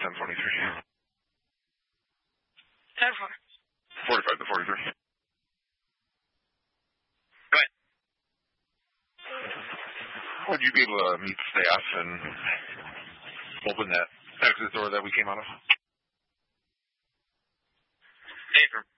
10:23. 10-4. 45 to 43. Go ahead. Would you be able to meet staff and open that exit door that we came out of? Hey, from